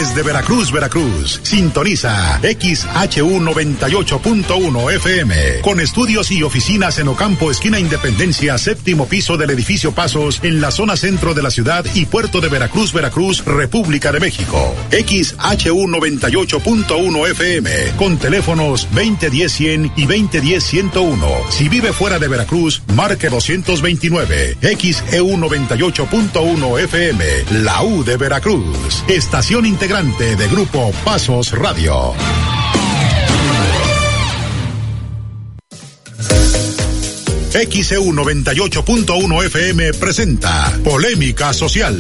Desde Veracruz, Veracruz, sintoniza XHU 98.1 FM, con estudios y oficinas en Ocampo, esquina Independencia, séptimo piso del edificio Pasos, en la zona centro de la ciudad y puerto de Veracruz, Veracruz, República de México. XHU 98.1 FM, con teléfonos 2010-100 y 2010-101. Si vive fuera de Veracruz, marque 229. XEU 98.1 FM, la U de Veracruz. Estación integrante de Grupo Pasos Radio. XEU 98.1 FM presenta Polémica Social.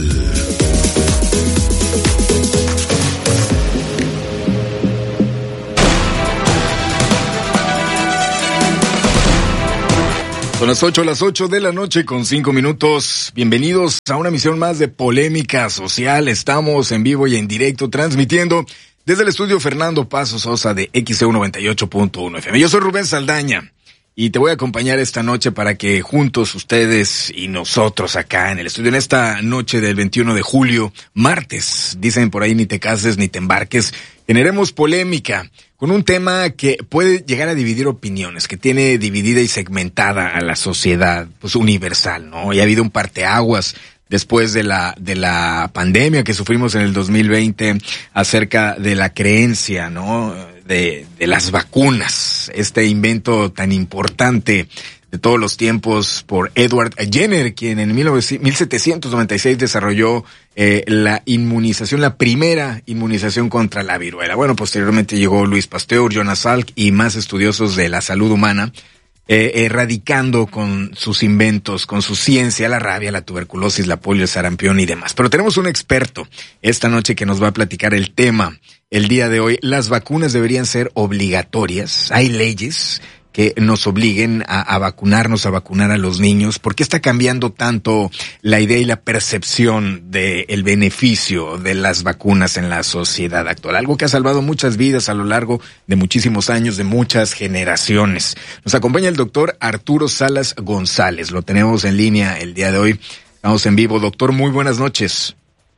Son las 8 de la noche con 5 minutos. Bienvenidos a una emisión más de Polémica Social. Estamos en vivo y en directo transmitiendo desde el estudio Fernando Paso Sosa de XEU 98.1 FM. Yo soy Rubén Saldaña y te voy a acompañar esta noche para que juntos ustedes y nosotros acá en el estudio, en esta noche del 21 de julio, martes, dicen por ahí, ni te cases ni te embarques, generemos polémica con un tema que puede llegar a dividir opiniones, que tiene dividida y segmentada a la sociedad, pues universal, ¿no? Y ha habido un parteaguas después de la pandemia que sufrimos en el 2020 acerca de la creencia, ¿no? De las vacunas, este invento tan importante de todos los tiempos por Edward Jenner, quien en 1796 desarrolló la inmunización, la primera inmunización contra la viruela. Bueno, posteriormente llegó Louis Pasteur, Jonas Salk y más estudiosos de la salud humana, erradicando con sus inventos, con su ciencia, la rabia, la tuberculosis, la polio, el sarampión y demás. Pero tenemos un experto esta noche que nos va a platicar el tema. El día de hoy, ¿las vacunas deberían ser obligatorias? ¿Hay leyes que nos obliguen a vacunarnos, a vacunar a los niños? ¿Por qué está cambiando tanto la idea y la percepción del beneficio de las vacunas en la sociedad actual? Algo que ha salvado muchas vidas a lo largo de muchísimos años, de muchas generaciones. Nos acompaña el doctor Arturo Salas González. Lo tenemos en línea el día de hoy. Estamos en vivo. Doctor, muy buenas noches.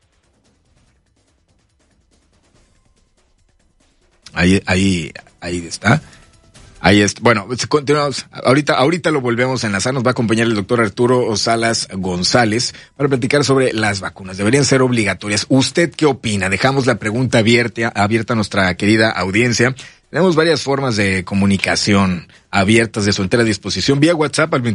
Ahí está. Ahí es. Bueno, continuamos. Ahorita lo volvemos a enlazar. Nos va a acompañar el doctor Arturo Salas González para platicar sobre las vacunas. ¿Deberían ser obligatorias? ¿Usted qué opina? Dejamos la pregunta abierta a nuestra querida audiencia. Tenemos varias formas de comunicación abiertas de su entera disposición. Vía WhatsApp al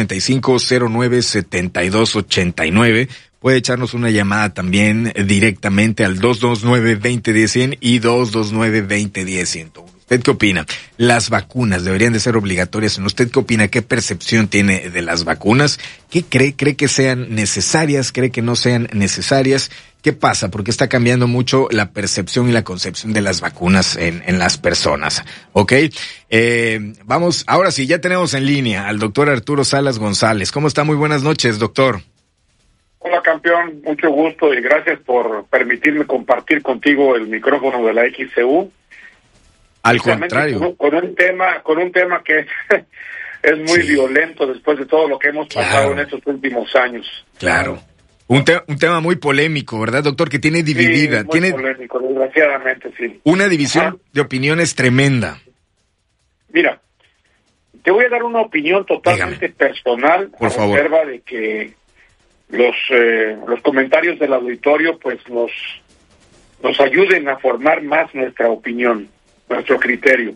2295-097289. Puede echarnos una llamada también directamente al 229-2010-100 y 229-2010-101. ¿Usted qué opina? ¿Las vacunas deberían de ser obligatorias? ¿Usted qué opina? ¿Qué percepción tiene de las vacunas? ¿Qué cree? ¿Cree que sean necesarias? ¿Cree que no sean necesarias? ¿Qué pasa? Porque está cambiando mucho la percepción y la concepción de las vacunas en las personas. ¿Ok? Vamos, ahora sí, ya tenemos en línea al doctor Arturo Salas González. ¿Cómo está? Muy buenas noches, doctor. Hola, campeón, mucho gusto y gracias por permitirme compartir contigo el micrófono de la XCU. Al contrario. Con un tema que es muy violento después de todo lo que hemos pasado en estos últimos años. Claro. Un tema muy polémico, ¿verdad, doctor? Que tiene dividida. Sí, muy polémico, desgraciadamente, sí. Una división de opiniones tremenda. Mira, te voy a dar una opinión totalmente personal, por favor, reserva de que los comentarios del auditorio pues nos ayuden a formar más nuestra opinión, nuestro criterio.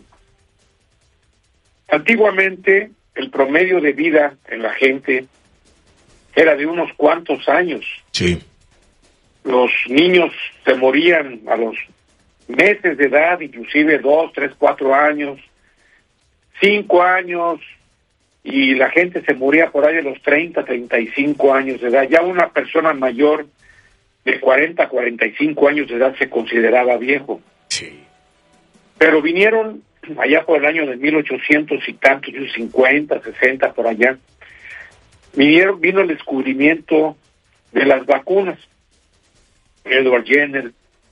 Antiguamente el promedio de vida en la gente era de unos cuantos años. Sí. Los niños se morían a los meses de edad, inclusive 2, 3, 4 años, 5 años, y la gente se moría por ahí de los 30, 35 años de edad. Ya una persona mayor de 40, 45 años de edad se consideraba viejo. Sí. Pero vinieron allá por el año de 1800 y tantos, 50, 60, por allá. Vino el descubrimiento de las vacunas. Edward Jenner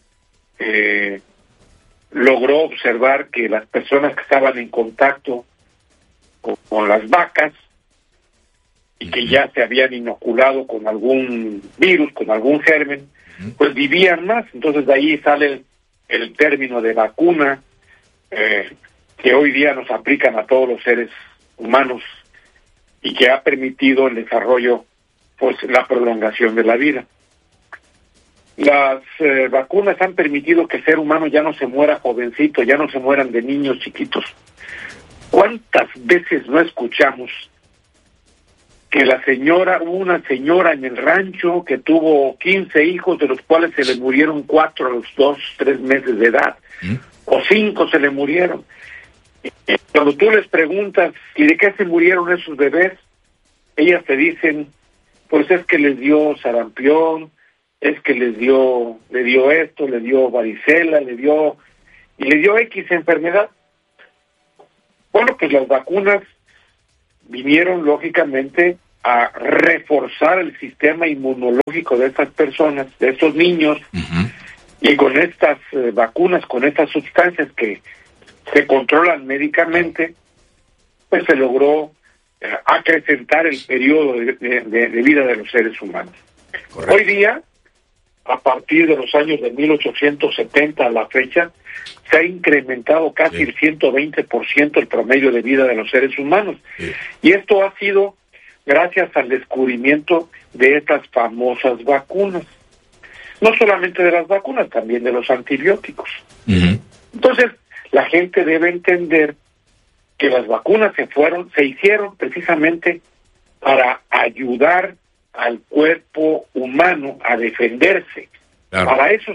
logró observar que las personas que estaban en contacto con las vacas y que ya se habían inoculado con algún virus, con algún germen, pues vivían más. Entonces de ahí sale el término de vacuna, que hoy día nos aplican a todos los seres humanos y que ha permitido el desarrollo, pues la prolongación de la vida. Las vacunas han permitido que el ser humano ya no se muera jovencito, ya no se mueran de niños chiquitos. ¿Cuántas veces no escuchamos que hubo una señora en el rancho que tuvo 15 hijos, de los cuales se le murieron 4 a los 2, 3 meses de edad, o 5 se le murieron? Cuando tú les preguntas, ¿y de qué se murieron esos bebés?, ellas te dicen, pues es que les dio sarampión, es que le dio esto, le dio varicela, le dio X enfermedad. Bueno, pues las vacunas vinieron lógicamente a reforzar el sistema inmunológico de estas personas, de estos niños, y con estas vacunas, con estas sustancias que se controlan médicamente, pues se logró acrecentar el periodo de vida de los seres humanos. Correcto. Hoy día, a partir de los años de 1870 a la fecha, se ha incrementado casi el 120% el promedio de vida de los seres humanos. Y esto ha sido gracias al descubrimiento de estas famosas vacunas. No solamente de las vacunas, también de los antibióticos. Entonces, la gente debe entender que las vacunas se hicieron precisamente para ayudar al cuerpo humano a defenderse. Claro. Para eso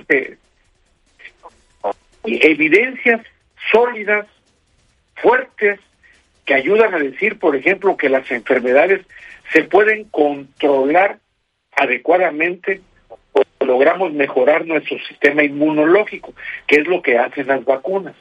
evidencias sólidas, fuertes, que ayudan a decir, por ejemplo, que las enfermedades se pueden controlar adecuadamente o logramos mejorar nuestro sistema inmunológico, que es lo que hacen las vacunas.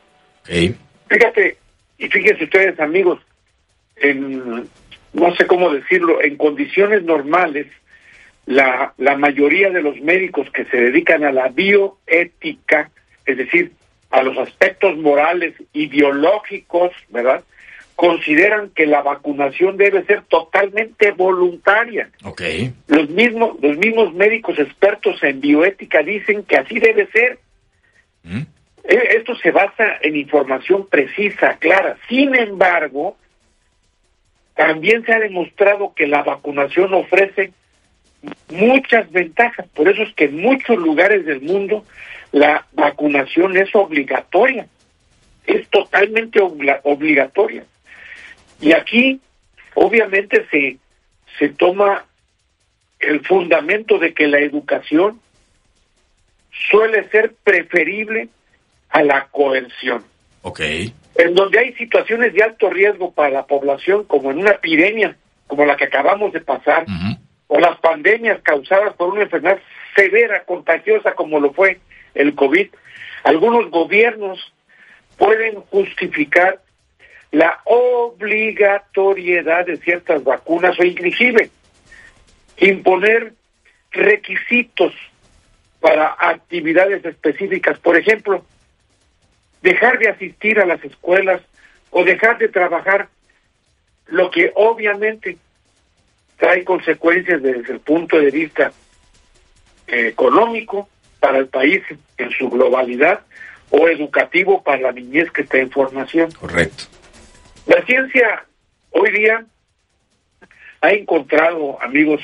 Fíjense ustedes, amigos, no sé cómo decirlo, en condiciones normales, la mayoría de los médicos que se dedican a la bioética, es decir, a los aspectos morales y biológicos, ¿verdad?, consideran que la vacunación debe ser totalmente voluntaria. Los mismos médicos expertos en bioética dicen que así debe ser. Esto se basa en información precisa, clara. Sin embargo, también se ha demostrado que la vacunación ofrece muchas ventajas. Por eso es que en muchos lugares del mundo la vacunación es obligatoria. Es totalmente obligatoria. Y aquí, obviamente, se toma el fundamento de que la educación suele ser preferible a la coerción. En donde hay situaciones de alto riesgo para la población, como en una epidemia, como la que acabamos de pasar, o las pandemias causadas por una enfermedad severa, contagiosa, como lo fue el COVID, algunos gobiernos pueden justificar la obligatoriedad de ciertas vacunas o inclusive imponer requisitos para actividades específicas. Por ejemplo, dejar de asistir a las escuelas o dejar de trabajar, lo que obviamente trae consecuencias desde el punto de vista económico para el país en su globalidad o educativo para la niñez que está en formación. Correcto. La ciencia hoy día ha encontrado, amigos,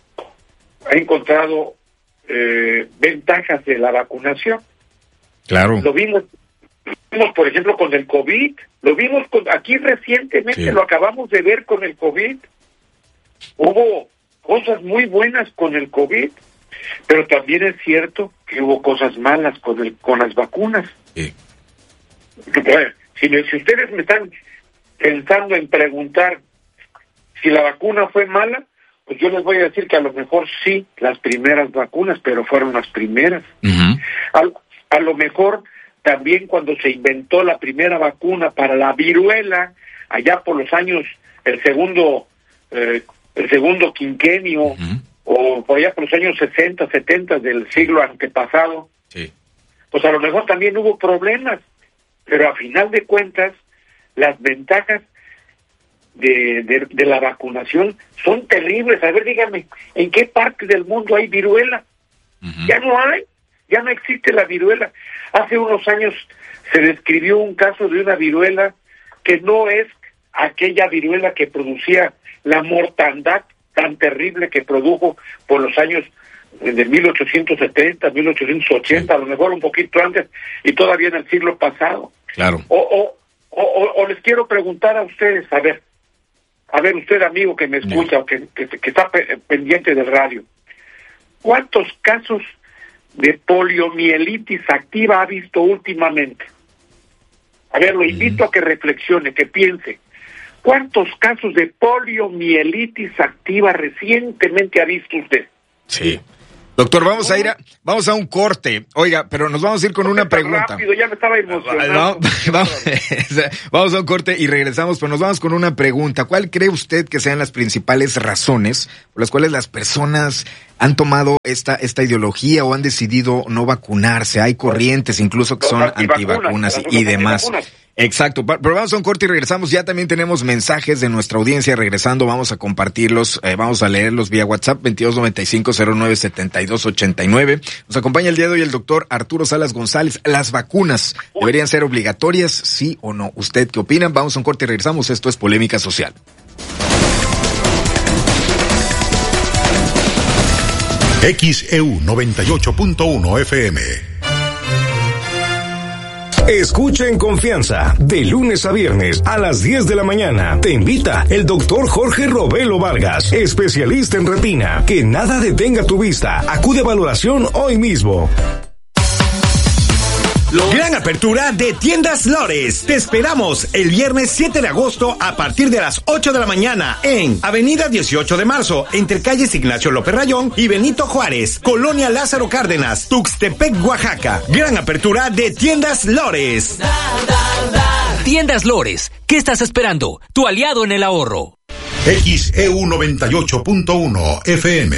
ventajas de la vacunación. Claro. Lo vimos, por ejemplo, con el COVID. Lo vimos aquí recientemente, lo acabamos de ver con el COVID. Hubo cosas muy buenas con el COVID, pero también es cierto que hubo cosas malas con las vacunas. Bueno, si ustedes me están pensando en preguntar si la vacuna fue mala, pues yo les voy a decir que a lo mejor sí, las primeras vacunas, pero fueron las primeras. A lo mejor también cuando se inventó la primera vacuna para la viruela, allá por los años, el segundo quinquenio, o por allá por los años 60, 70 del siglo antepasado, pues a lo mejor también hubo problemas, pero a final de cuentas, las ventajas de la vacunación son terribles. A ver, díganme, ¿en qué parte del mundo hay viruela? Ya no hay, ya no existe la viruela. Hace unos años se describió un caso de una viruela que no es aquella viruela que producía la mortandad tan terrible que produjo por los años de 1870, 1880, a lo mejor un poquito antes, y todavía en el siglo pasado. Claro. O les quiero preguntar a ustedes, a ver usted, amigo que me escucha, o que está pendiente del radio, ¿cuántos casos de poliomielitis activa ha visto últimamente? A ver, lo invito a que reflexione, que piense. ¿Cuántos casos de poliomielitis activa recientemente ha visto usted? Sí. Doctor, vamos a un corte. Oiga, pero nos vamos a ir con una pregunta. Rápido, ya me estaba emocionando. Vamos a un corte y regresamos, pero nos vamos con una pregunta. ¿Cuál cree usted que sean las principales razones por las cuales las personas han tomado esta ideología o han decidido no vacunarse? Hay corrientes incluso que son antivacunas y demás. Exacto, pero vamos a un corte y regresamos. Ya también tenemos mensajes de nuestra audiencia. Regresando vamos a compartirlos, vamos a leerlos vía WhatsApp 2295-097289. Nos acompaña el día de hoy el doctor Arturo Salas González. ¿Las vacunas deberían ser obligatorias, sí o no? ¿Usted qué opina? Vamos a un corte y regresamos. Esto es Polémica Social. XEU 98.1 FM. Escucha en confianza, de lunes a viernes a las 10 de la mañana. Te invita el doctor Jorge Robelo Vargas, especialista en retina. Que nada detenga tu vista. Acude a valoración hoy mismo. Gran apertura de Tiendas Lores. Te esperamos el viernes 7 de agosto a partir de las 8 de la mañana en Avenida 18 de Marzo, entre calles Ignacio López Rayón y Benito Juárez, Colonia Lázaro Cárdenas, Tuxtepec, Oaxaca. Gran apertura de Tiendas Lores. Tiendas Lores, ¿qué estás esperando? Tu aliado en el ahorro. XEU 98.1 FM.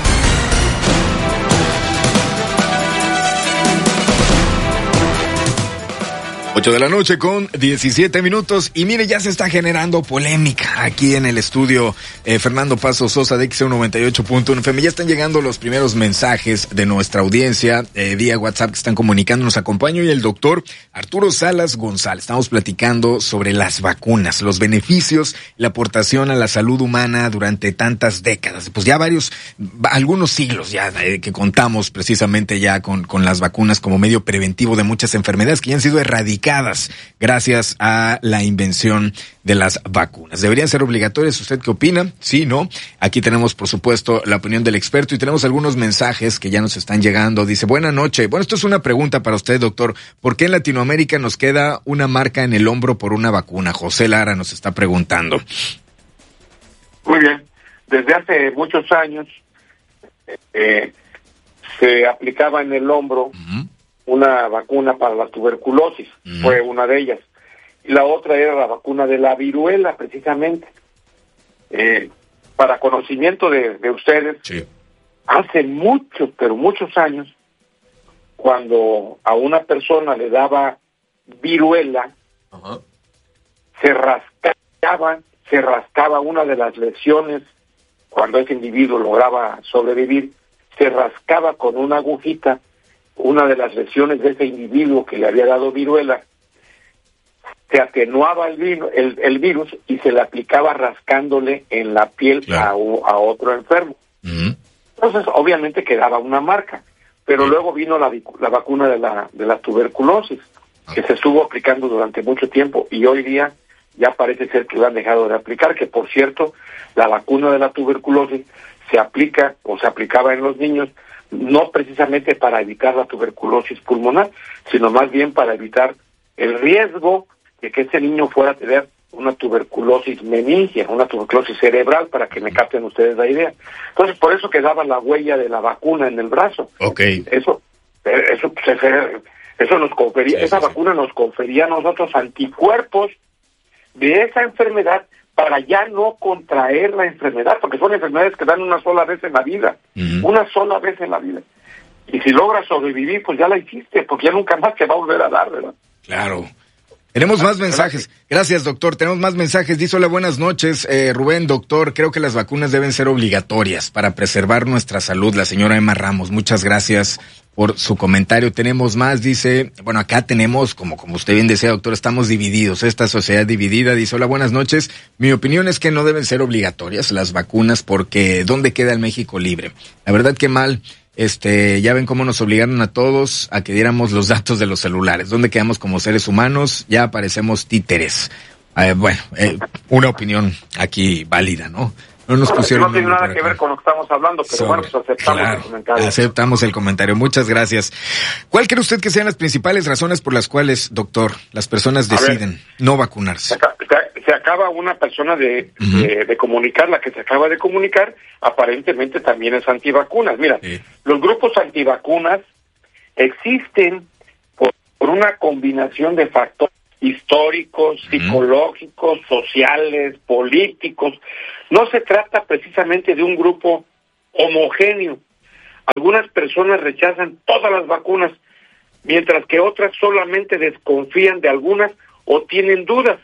8 de la noche con 17 minutos y mire, ya se está generando polémica aquí en el estudio Fernando Paso Sosa de XEU 98.1 FM. Ya están llegando los primeros mensajes de nuestra audiencia vía WhatsApp que están comunicando. Nos acompaña hoy el doctor Arturo Salas González. Estamos platicando sobre las vacunas, los beneficios, la aportación a la salud humana durante tantas décadas. Pues ya algunos siglos ya que contamos precisamente ya con las vacunas como medio preventivo de muchas enfermedades que ya han sido erradicadas gracias a la invención de las vacunas. ¿Deberían ser obligatorias? ¿Usted qué opina? Sí, ¿no? Aquí tenemos, por supuesto, la opinión del experto y tenemos algunos mensajes que ya nos están llegando. Dice, buena noche. Bueno, esto es una pregunta para usted, doctor. ¿Por qué en Latinoamérica nos queda una marca en el hombro por una vacuna? José Lara nos está preguntando. Muy bien. Desde hace muchos años se aplicaba en el hombro una vacuna para la tuberculosis, fue una de ellas. Y la otra era la vacuna de la viruela, precisamente. Para conocimiento de ustedes, sí, hace muchos, pero muchos años, cuando a una persona le daba viruela, se rascaba una de las lesiones, cuando ese individuo lograba sobrevivir, se rascaba con una agujita una de las lesiones de ese individuo que le había dado viruela, se atenuaba el virus y se le aplicaba rascándole en la piel, claro, a otro enfermo. Entonces, obviamente quedaba una marca, pero luego vino la vacuna de la tuberculosis, que se estuvo aplicando durante mucho tiempo y hoy día ya parece ser que lo han dejado de aplicar, que por cierto, la vacuna de la tuberculosis se aplica o se aplicaba en los niños no precisamente para evitar la tuberculosis pulmonar, sino más bien para evitar el riesgo de que ese niño fuera a tener una tuberculosis meningia, una tuberculosis cerebral, para que me capten ustedes la idea. Entonces, por eso quedaba la huella de la vacuna en el brazo. Okay. Eso nos confería, esa vacuna nos confería a nosotros anticuerpos de esa enfermedad para ya no contraer la enfermedad, porque son enfermedades que dan una sola vez en la vida, una sola vez en la vida. Y si logras sobrevivir, pues ya la hiciste, porque ya nunca más te va a volver a dar, ¿verdad? Claro. Tenemos más mensajes. Gracias, doctor. Tenemos más mensajes. Dice: hola, buenas noches. Rubén, doctor, creo que las vacunas deben ser obligatorias para preservar nuestra salud. La señora Emma Ramos, muchas gracias por su comentario. Tenemos más, dice, bueno, acá tenemos, como usted bien decía, doctor, estamos divididos, esta sociedad dividida. Dice: hola, buenas noches. Mi opinión es que no deben ser obligatorias las vacunas porque ¿dónde queda el México libre? La verdad que mal. Ya ven cómo nos obligaron a todos a que diéramos los datos de los celulares. ¿Dónde quedamos como seres humanos? Ya parecemos títeres. Una opinión aquí válida, ¿no? No nos pusieron. No tiene nada que ver con lo que estamos hablando, pero bueno, pues aceptamos el comentario. Aceptamos el comentario. Muchas gracias. ¿Cuál cree usted que sean las principales razones por las cuales, doctor, las personas deciden no vacunarse? Se acaba una persona de comunicar, la que se acaba de comunicar, aparentemente también es antivacunas. Mira, los grupos antivacunas existen por una combinación de factores históricos, psicológicos, sociales, políticos. No se trata precisamente de un grupo homogéneo. Algunas personas rechazan todas las vacunas, mientras que otras solamente desconfían de algunas o tienen dudas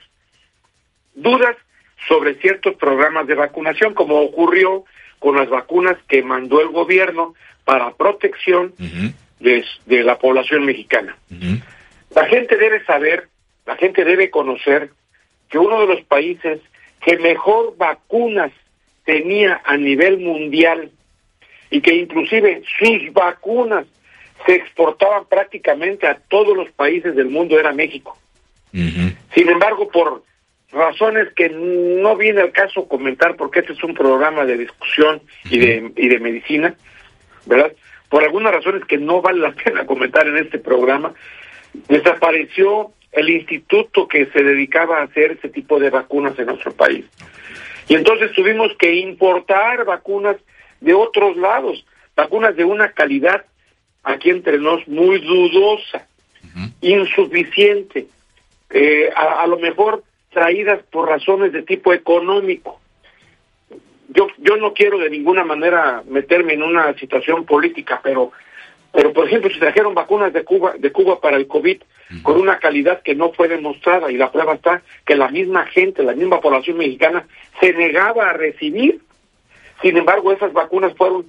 sobre ciertos programas de vacunación, como ocurrió con las vacunas que mandó el gobierno para protección de la población mexicana. La gente debe saber, la gente debe conocer que uno de los países que mejor vacunas tenía a nivel mundial y que inclusive sus vacunas se exportaban prácticamente a todos los países del mundo era México. Sin embargo, por razones que no viene al caso comentar, porque este es un programa de discusión y de medicina, ¿verdad? Por algunas razones que no vale la pena comentar en este programa, desapareció el instituto que se dedicaba a hacer ese tipo de vacunas en nuestro país. Y entonces tuvimos que importar vacunas de otros lados, vacunas de una calidad, aquí entre nos, muy dudosa, insuficiente, a lo mejor traídas por razones de tipo económico. Yo no quiero de ninguna manera meterme en una situación política, pero por ejemplo, se trajeron vacunas de Cuba para el COVID con una calidad que no fue demostrada, y la prueba está que la misma gente, la misma población mexicana se negaba a recibir. Sin embargo, esas vacunas fueron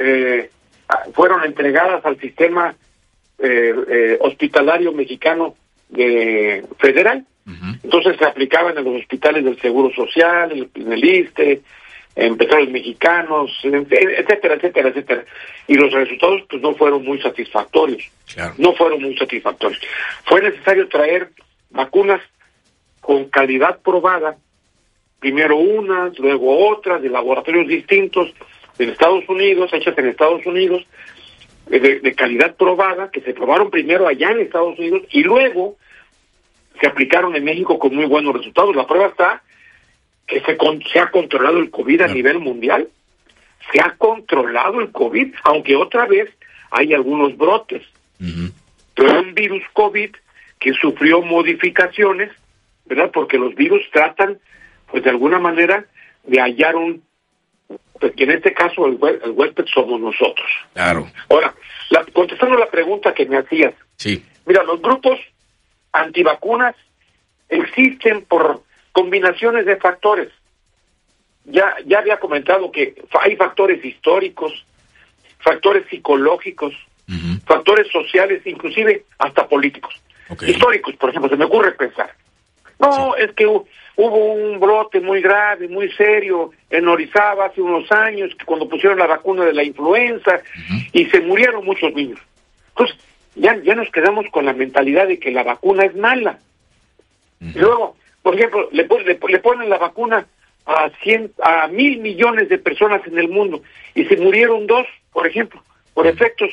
entregadas al sistema hospitalario mexicano federal. Entonces se aplicaban en los hospitales del Seguro Social, en el ISSSTE, en Petróleos Mexicanos, etcétera, etcétera, etcétera. Y los resultados pues no fueron muy satisfactorios. Claro. No fueron muy satisfactorios. Fue necesario traer vacunas con calidad probada, primero unas, luego otras, de laboratorios distintos, en Estados Unidos, hechas en Estados Unidos, de calidad probada, que se probaron primero allá en Estados Unidos y luego se aplicaron en México con muy buenos resultados. La prueba está que se ha controlado el COVID a nivel mundial. Se ha controlado el COVID, aunque otra vez hay algunos brotes. Pero es un virus COVID que sufrió modificaciones, ¿verdad? Porque los virus tratan, pues de alguna manera, de hallar pues que en este caso el huésped somos nosotros. Claro. Ahora, contestando la pregunta que me hacías. Sí. Mira, los grupos antivacunas existen por combinaciones de factores. Ya había comentado que hay factores históricos, factores psicológicos, factores sociales, inclusive hasta políticos. Históricos, por ejemplo, se me ocurre pensar. Es que hubo un brote muy grave, muy serio en Orizaba hace unos años, que cuando pusieron la vacuna de la influenza, y se murieron muchos niños. Entonces, ya nos quedamos con la mentalidad de que la vacuna es mala. Y luego, por ejemplo, le ponen la vacuna a 1.000 millones de personas en el mundo y se murieron 2, por ejemplo, por efectos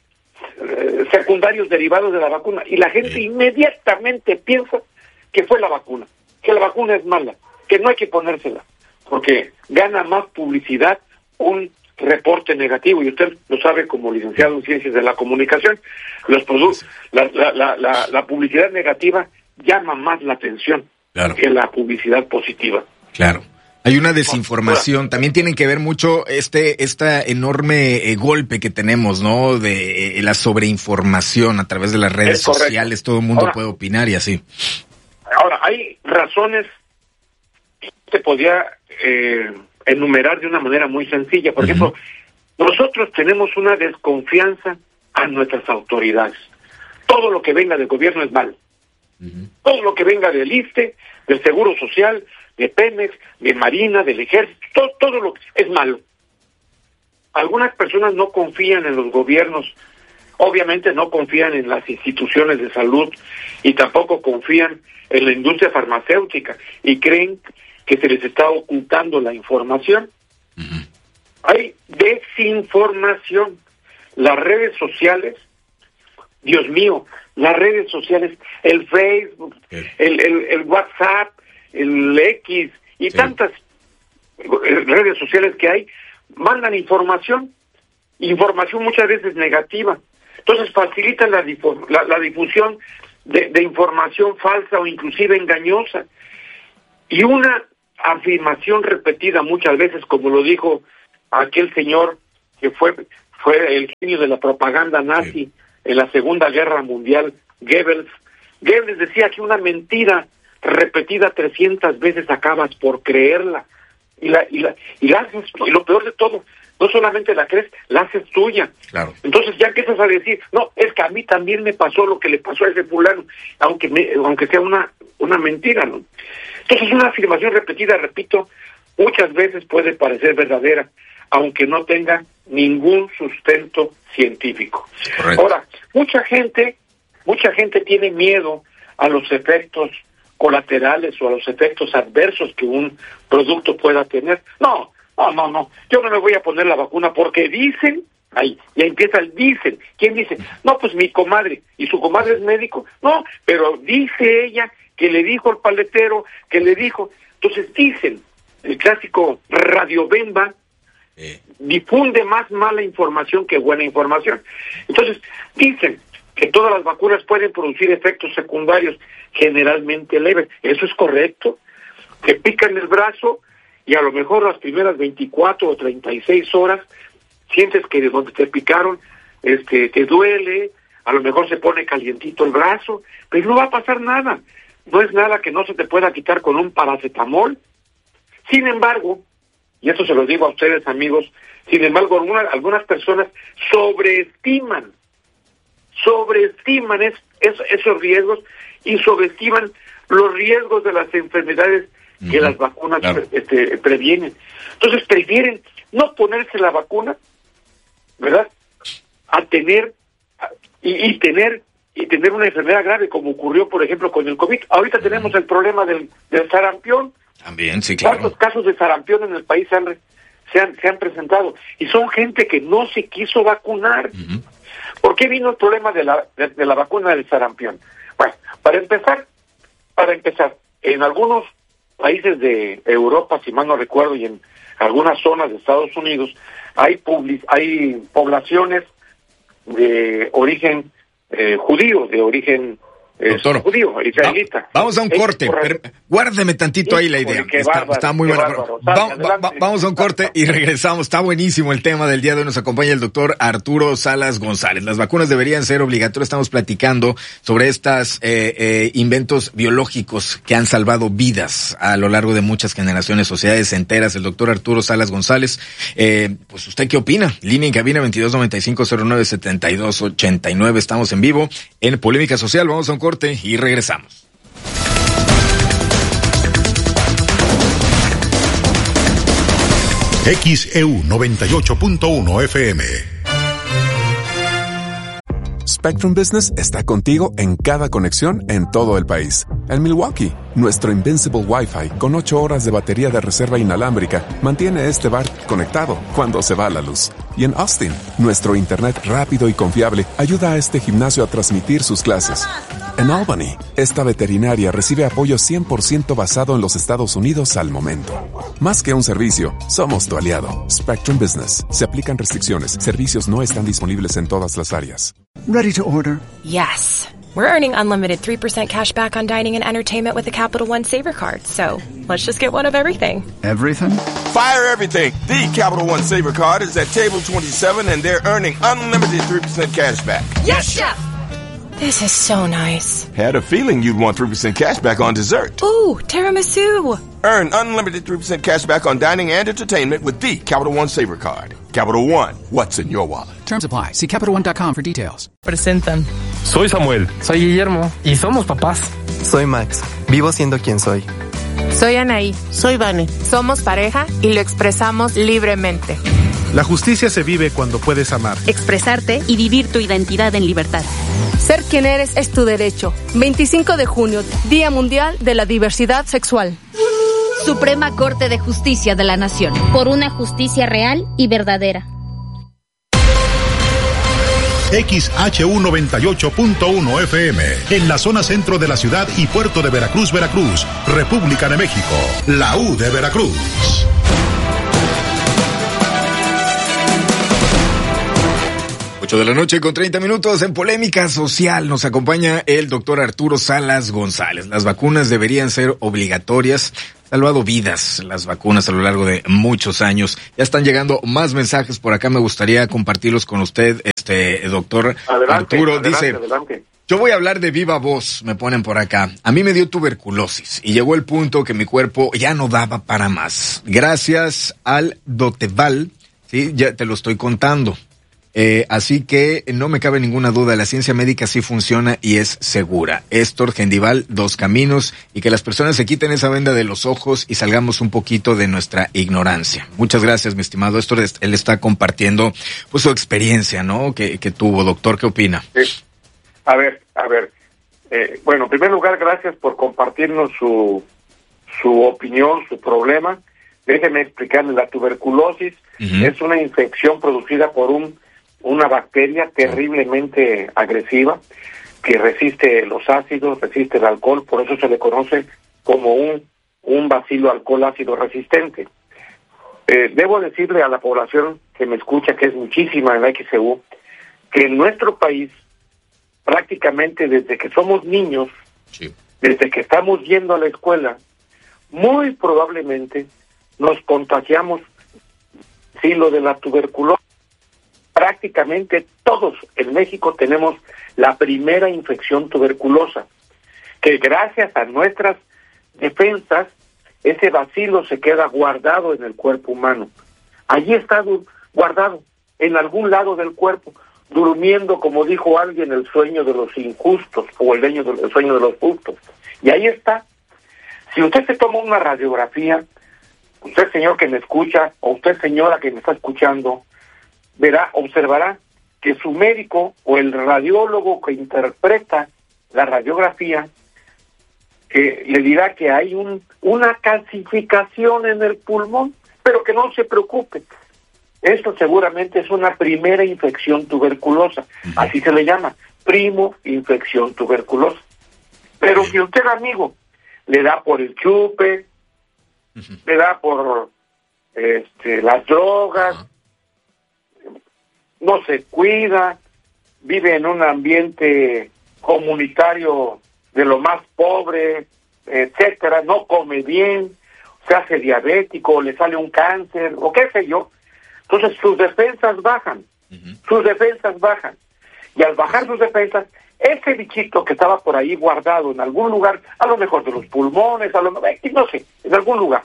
secundarios derivados de la vacuna, y la gente inmediatamente piensa que fue la vacuna, que la vacuna es mala, que no hay que ponérsela, porque gana más publicidad un reporte negativo, y usted lo sabe como licenciado en Ciencias de la Comunicación, los productos, la publicidad negativa llama más la atención que la publicidad positiva. Claro. Hay una desinformación, también tienen que ver mucho esta enorme golpe que tenemos, ¿no? De la sobreinformación a través de las redes sociales, todo el mundo puede opinar y así. Ahora, hay razones que te podía enumerar de una manera muy sencilla. Por ejemplo, nosotros tenemos una desconfianza a nuestras autoridades. Todo lo que venga del gobierno es malo. Todo lo que venga del ISSSTE, del Seguro Social, de Pemex, de Marina, del Ejército, todo lo que es malo. Algunas personas no confían en los gobiernos, obviamente no confían en las instituciones de salud y tampoco confían en la industria farmacéutica y creen que se les está ocultando la información. Hay desinformación. Las redes sociales, Dios mío, las redes sociales, el Facebook, el WhatsApp, el X y tantas redes sociales que hay, mandan información muchas veces negativa. Entonces facilitan la difusión de información falsa o inclusive engañosa. Y una afirmación repetida muchas veces, como lo dijo aquel señor que fue el genio de la propaganda nazi en la Segunda Guerra Mundial, Goebbels. Goebbels decía que una mentira repetida 300 veces acabas por creerla. Y la haces, y lo peor de todo, no solamente la crees, la haces tuya. Claro. Entonces ya empiezas a decir, no, es que a mí también me pasó lo que le pasó a ese fulano, aunque sea una mentira, ¿no? Entonces una afirmación repetida, repito, muchas veces puede parecer verdadera, aunque no tenga ningún sustento científico. Correcto. Ahora, mucha gente tiene miedo a los efectos colaterales o a los efectos adversos que un producto pueda tener. No, yo no me voy a poner la vacuna porque dicen, ahí, ya empieza el dicen. ¿Quién dice? No, pues mi comadre, ¿y su comadre es médico? No, pero dice ella que le dijo el paletero, que le dijo. Entonces dicen, el clásico radiobemba, difunde más mala información que buena información. Entonces dicen que todas las vacunas pueden producir efectos secundarios generalmente leves. ¿Eso es correcto? Te pican el brazo y a lo mejor las primeras 24 o 36 horas sientes que de donde te picaron te duele, a lo mejor se pone calientito el brazo, pero no va a pasar nada. No es nada que no se te pueda quitar con un paracetamol. Sin embargo, y eso se lo digo a ustedes, amigos, sin embargo, algunas personas sobreestiman esos riesgos y subestiman los riesgos de las enfermedades que las vacunas previenen. Entonces prefieren no ponerse la vacuna, ¿verdad?, a tener una enfermedad grave, como ocurrió, por ejemplo, con el COVID. Ahorita tenemos el problema del sarampión. También, sí, claro. ¿Cuántos casos de sarampión en el país se han presentado? Y son gente que no se quiso vacunar. ¿Por qué vino el problema de la vacuna del sarampión? Bueno, para empezar, en algunos países de Europa, si mal no recuerdo, y en algunas zonas de Estados Unidos, hay poblaciones de origen judío, de origen judío, israelita. Vamos a un corte. Guárdeme tantito ahí la idea. Está muy buena. Vamos a un corte y regresamos. Está buenísimo el tema del día de hoy. Nos acompaña el doctor Arturo Salas González. Las vacunas deberían ser obligatorias. Estamos platicando sobre estos inventos biológicos que han salvado vidas a lo largo de muchas generaciones, sociedades enteras. El doctor Arturo Salas González. Pues, ¿usted qué opina? Línea en cabina 2295-097289. Estamos en vivo en Polémica Social. Vamos a un corte y regresamos. XEU 98.1 FM. Spectrum Business está contigo en cada conexión en todo el país. En Milwaukee, nuestro Invincible Wi-Fi con 8 horas de batería de reserva inalámbrica mantiene este bar conectado cuando se va la luz. Y en Austin, nuestro internet rápido y confiable ayuda a este gimnasio a transmitir sus clases. En Albany, esta veterinaria recibe apoyo 100% basado en los Estados Unidos al momento. Más que un servicio, somos tu aliado. Spectrum Business. Se aplican restricciones. Servicios no están disponibles en todas las áreas. Ready to order? Yes. We're earning unlimited 3% cash back on dining and entertainment with the Capital One Saver Card. So, let's just get one of everything. Everything? Fire everything. The Capital One Saver Card is at table 27 and they're earning unlimited 3% cash back. Yes, Chef! This is so nice. Had a feeling you'd want 3% cash back on dessert. Ooh, tiramisu. Earn unlimited 3% cash back on dining and entertainment with the Capital One Savor Card. Capital One, what's in your wallet? Terms apply. See CapitalOne.com for details. Presentan. Soy Samuel. Soy Guillermo. Y somos papás. Soy Max. Vivo siendo quien soy. Soy Anaí. Soy Vane. Somos pareja y lo expresamos libremente. La justicia se vive cuando puedes amar, expresarte y vivir tu identidad en libertad. Ser quien eres es tu derecho. 25 de junio, Día Mundial de la Diversidad Sexual. Suprema Corte de Justicia de la Nación. Por una justicia real y verdadera. XHU98.1 FM, en la zona centro de la ciudad y puerto de Veracruz, Veracruz, República de México, la U de Veracruz. 8 de la noche con 30 minutos en Polémica Social. Nos acompaña el doctor Arturo Salas González. Las vacunas deberían ser obligatorias. Salvado vidas las vacunas a lo largo de muchos años. Ya están llegando más mensajes por acá. Me gustaría compartirlos con usted, doctor Arturo. Dice, yo voy a hablar de viva voz, me ponen por acá. A mí me dio tuberculosis y llegó el punto que mi cuerpo ya no daba para más. Gracias al Doteval, sí, ya te lo estoy contando. Así que no me cabe ninguna duda, la ciencia médica sí funciona y es segura. Héctor Gendival, Dos Caminos, y que las personas se quiten esa venda de los ojos y salgamos un poquito de nuestra ignorancia. Muchas gracias, mi estimado Héctor. Él está compartiendo pues su experiencia, ¿no? Que tuvo. Doctor, ¿qué opina? Sí. A ver. Bueno, en primer lugar, gracias por compartirnos su opinión, su problema. Déjeme explicarle, la tuberculosis es una infección producida por una bacteria terriblemente agresiva que resiste los ácidos, resiste el alcohol, por eso se le conoce como un bacilo alcohol ácido resistente. Debo decirle a la población que me escucha, que es muchísima en la XCU, que en nuestro país, prácticamente desde que somos niños, desde que estamos yendo a la escuela, muy probablemente nos contagiamos lo de la tuberculosis. Prácticamente todos en México tenemos la primera infección tuberculosa, que gracias a nuestras defensas, ese bacilo se queda guardado en el cuerpo humano. Allí está guardado, en algún lado del cuerpo, durmiendo, como dijo alguien, el sueño de los injustos, o el sueño de los justos. Y ahí está. Si usted se toma una radiografía, usted señor que me escucha, o usted señora que me está escuchando, observará que su médico o el radiólogo que interpreta la radiografía, que le dirá que hay una calcificación en el pulmón, pero que no se preocupe. Esto seguramente es una primera infección tuberculosa, así se le llama, primo infección tuberculosa. Pero si usted, amigo, le da por el chupe, le da por las drogas, no se cuida, vive en un ambiente comunitario de lo más pobre, etcétera, no come bien, se hace diabético, le sale un cáncer, o qué sé yo, entonces sus defensas bajan, y al bajar sus defensas, ese bichito que estaba por ahí guardado en algún lugar, a lo mejor de los pulmones, no sé, en algún lugar,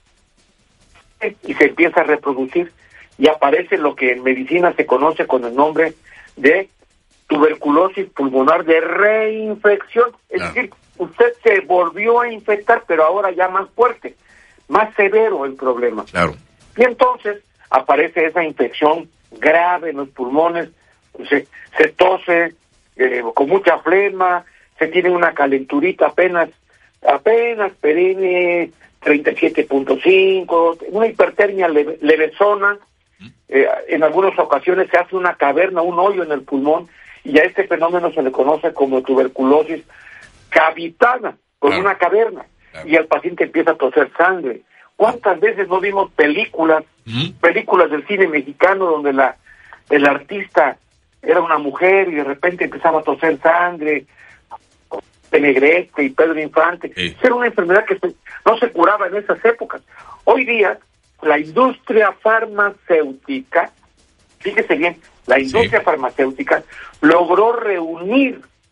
y se empieza a reproducir, y aparece lo que en medicina se conoce con el nombre de tuberculosis pulmonar de reinfección. Es decir, usted se volvió a infectar, pero ahora ya más fuerte, más severo el problema. Claro. Y entonces aparece esa infección grave en los pulmones, se tose con mucha flema, se tiene una calenturita apenas perenne, 37.5, una hipertermia levesona. En algunas ocasiones se hace una caverna, un hoyo en el pulmón, y a este fenómeno se le conoce como tuberculosis cavitada, con una caverna, y el paciente empieza a toser sangre. ¿Cuántas veces no vimos películas del cine mexicano donde el artista era una mujer y de repente empezaba a toser sangre? Negrete y Pedro Infante. Era una enfermedad que no se curaba en esas épocas. Hoy día, la industria farmacéutica, fíjese bien, la industria farmacéutica logró reunir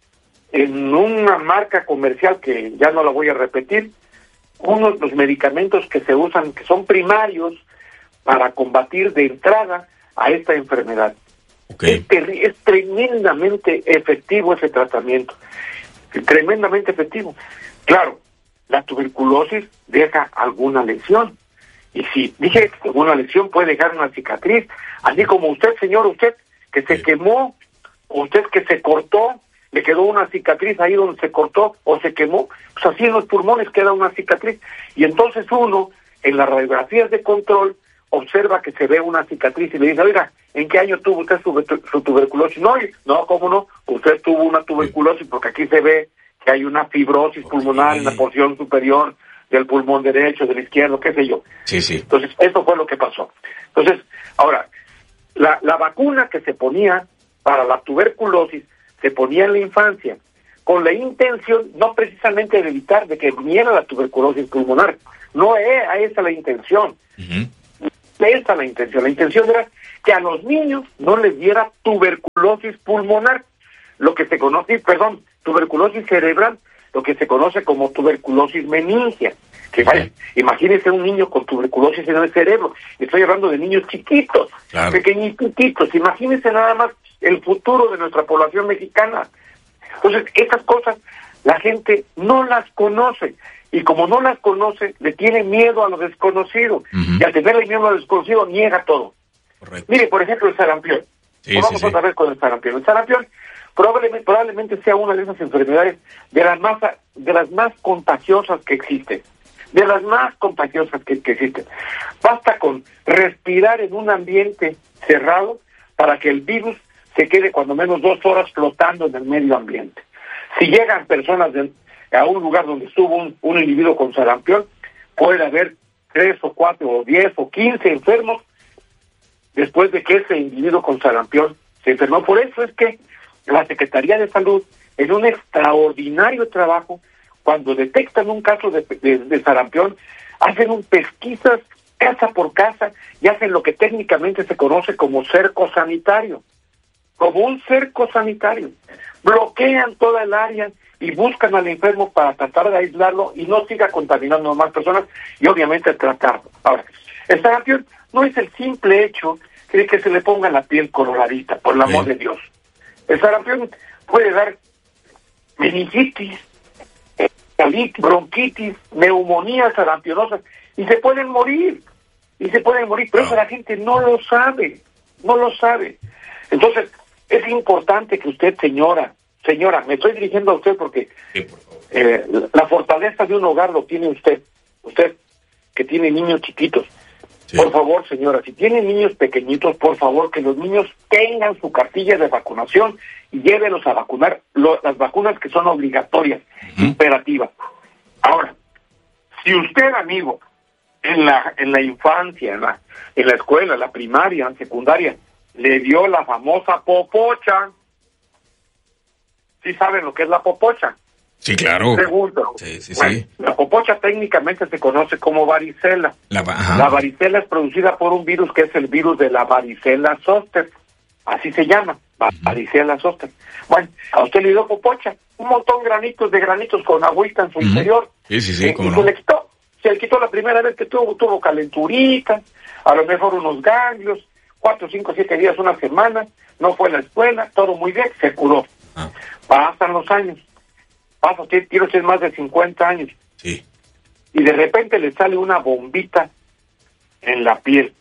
en una marca comercial que ya no la voy a repetir, uno de los medicamentos que se usan, que son primarios para combatir de entrada a esta enfermedad. Okay. Es tremendamente efectivo ese tratamiento, tremendamente efectivo. Claro, la tuberculosis deja alguna lesión, y si dije alguna lesión puede dejar una cicatriz, así como usted, señor, usted que se quemó, o usted que se cortó, le quedó una cicatriz ahí donde se cortó o se quemó, pues así en los pulmones queda una cicatriz, y entonces uno, en las radiografías de control, observa que se ve una cicatriz y le dice, oiga, ¿en qué año tuvo usted su tuberculosis? No, ¿cómo no? Usted tuvo una tuberculosis porque aquí se ve que hay una fibrosis pulmonar en la porción superior del pulmón derecho, del izquierdo, qué sé yo. Sí. Entonces, eso fue lo que pasó. Entonces, ahora, la vacuna que se ponía para la tuberculosis se ponía en la infancia con la intención, no precisamente de evitar de que viniera la tuberculosis pulmonar. No es esa la intención. Esa la intención. La intención era que a los niños no les diera tuberculosis pulmonar, lo que se conoce, tuberculosis cerebral, lo que se conoce como tuberculosis meningea. Que vaya, imagínense un niño con tuberculosis en el cerebro. Estoy hablando de niños chiquitos, pequeñitos. Imagínense nada más el futuro de nuestra población mexicana. Entonces, estas cosas la gente no las conoce. Y como no las conoce, le tiene miedo a lo desconocido. Y al tenerle miedo a lo desconocido, niega todo. Correcto. Mire, por ejemplo, el sarampión. Vamos otra vez con el sarampión. El sarampión probablemente sea una de esas enfermedades de las más contagiosas que existen. De las más contagiosas que existen. Basta con respirar en un ambiente cerrado para que el virus se quede cuando menos 2 horas flotando en el medio ambiente. Si llegan personas a un lugar donde estuvo un individuo con sarampión, puede haber 3 o 4 o 10 o 15 enfermos después de que ese individuo con sarampión se enfermó. Por eso es que la Secretaría de Salud, en un extraordinario trabajo, cuando detectan un caso de sarampión, hacen pesquisas casa por casa y hacen lo que técnicamente se conoce como cerco sanitario. Como un cerco sanitario. Bloquean toda el área y buscan al enfermo para tratar de aislarlo y no siga contaminando a más personas y obviamente tratarlo. Ahora, el sarampión no es el simple hecho de que se le ponga la piel coloradita, por el amor de Dios. El sarampión puede dar meningitis, bronquitis, neumonías sarampionosas y se pueden morir. Pero eso la gente no lo sabe. Entonces, es importante que usted, señora, me estoy dirigiendo a usted porque la fortaleza de un hogar lo tiene usted que tiene niños chiquitos. Sí. Por favor, señora, si tienen niños pequeñitos, por favor, que los niños tengan su cartilla de vacunación y llévenlos a vacunar las vacunas que son obligatorias, imperativas. Ahora, si usted, amigo, en la infancia, en la escuela, la primaria, en secundaria, le dio la famosa popocha. ¿Sí saben lo que es la popocha? Sí, claro. Segundo. Sí. La popocha técnicamente se conoce como varicela. La varicela es producida por un virus que es el virus de la varicela zoster. Así se llama, varicela zoster. Bueno, a usted le dio popocha, un montón de granitos con agüita en su interior. Sí, y se le quitó la primera vez que tuvo calenturita, a lo mejor unos ganglios, 4, 5, 7 días, una semana, no fue a la escuela, todo muy bien, se curó. Pasan los años, tiene usted más de 50 años, sí, y de repente le sale una bombita en la piel,